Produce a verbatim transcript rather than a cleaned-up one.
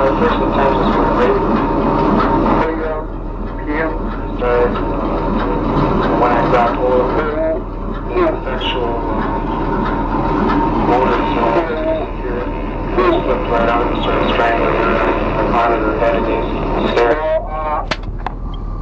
uh, first intentions were late P M. Started uh, when I got oil, actual uh, motor, so here, flipped right out and started strangling.